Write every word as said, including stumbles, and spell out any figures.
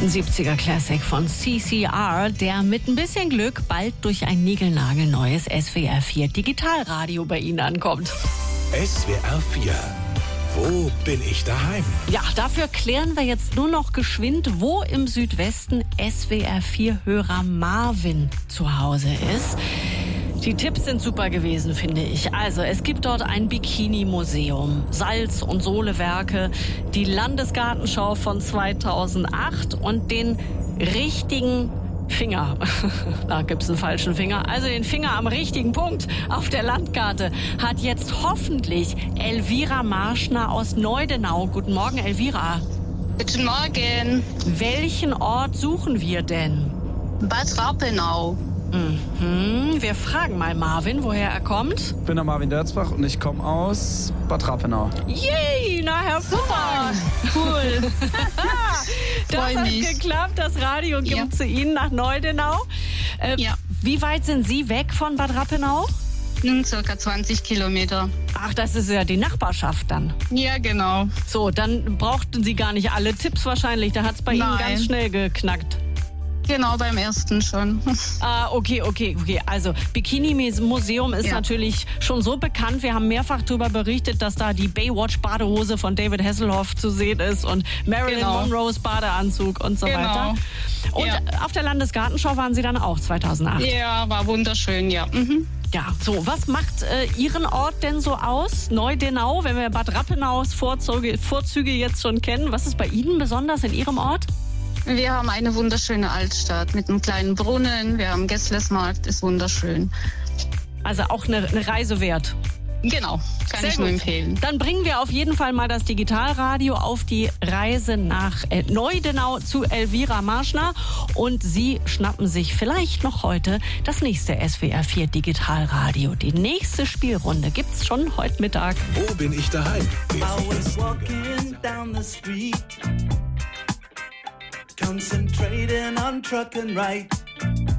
Ein siebziger Classic von C C R, der mit ein bisschen Glück bald durch ein niegelnagelneues S W R vier Digitalradio bei Ihnen ankommt. S W R vier. Wo bin ich daheim? Ja, dafür klären wir jetzt nur noch geschwind, wo im Südwesten S W R vier Hörer Marvin zu Hause ist. Die Tipps sind super gewesen, finde ich. Also, es gibt dort ein Bikini-Museum, Salz- und Sohlewerke, die Landesgartenschau von zweitausendacht und den richtigen Finger. Da gibt's einen falschen Finger. Also den Finger am richtigen Punkt auf der Landkarte hat jetzt hoffentlich Elvira Marschner aus Neudenau. Guten Morgen, Elvira. Guten Morgen. Welchen Ort suchen wir denn? Bad Rappenau. Mhm. Wir fragen mal Marvin, woher er kommt. Ich bin der Marvin Dörzbach und ich komme aus Bad Rappenau. Yay, na hervorragend. Cool. Das Freu hat mich. geklappt, das Radio gibt Ja. zu Ihnen nach Neudenau. Äh, Ja. Wie weit sind Sie weg von Bad Rappenau? Nun circa zwanzig Kilometer. Ach, das ist ja die Nachbarschaft dann. Ja, genau. So, dann brauchten Sie gar nicht alle Tipps wahrscheinlich. Da hat es bei Ihnen Nein. ganz schnell geknackt. Genau beim ersten schon. Ah, okay, okay, okay. Also Bikini-Museum ist Ja. natürlich schon so bekannt. Wir haben mehrfach darüber berichtet, dass da die Baywatch-Badehose von David Hasselhoff zu sehen ist und Marilyn Genau. Monroes Badeanzug und so Genau. weiter. Und Ja. auf der Landesgartenschau waren Sie dann auch zweitausendacht. Ja, war wunderschön, ja. Mhm. Ja, so, was macht äh, Ihren Ort denn so aus? Neudenau, wenn wir Bad Rappenaus Vorzüge, Vorzüge jetzt schon kennen. Was ist bei Ihnen besonders in Ihrem Ort? Wir haben eine wunderschöne Altstadt mit einem kleinen Brunnen. Wir haben Gesslersmarkt, ist wunderschön. Also auch eine, eine Reise wert. Genau, kann Sehr ich nur gut. empfehlen. Dann bringen wir auf jeden Fall mal das Digitalradio auf die Reise nach äh, Neudenau zu Elvira Marschner. Und Sie schnappen sich vielleicht noch heute das nächste S W R vier Digitalradio. Die nächste Spielrunde gibt's schon heute Mittag. Wo bin ich daheim? I was walking down the street, concentrating on trucking right.